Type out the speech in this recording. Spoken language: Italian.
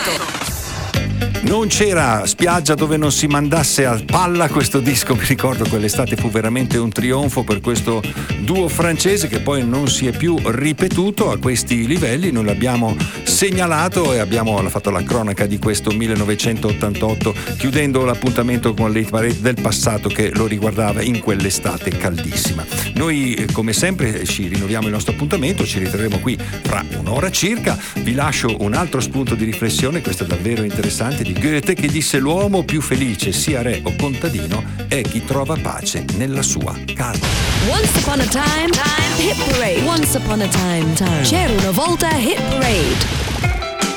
Non c'era spiaggia dove non si mandasse a palla questo disco, mi ricordo quell'estate fu veramente un trionfo per questo duo francese che poi non si è più ripetuto a questi livelli. Noi l'abbiamo segnalato e abbiamo fatto la cronaca di questo 1988, chiudendo l'appuntamento con le pareti del passato che lo riguardava in quell'estate caldissima. Noi come sempre ci rinnoviamo il nostro appuntamento, ci ritroveremo qui fra un'ora circa. Vi lascio un altro spunto di riflessione, questo è davvero interessante, di Goethe, che disse: l'uomo più felice, sia re o contadino, è chi trova pace nella sua casa. Once upon a time, hit parade. Once upon a time. C'era una volta hit parade.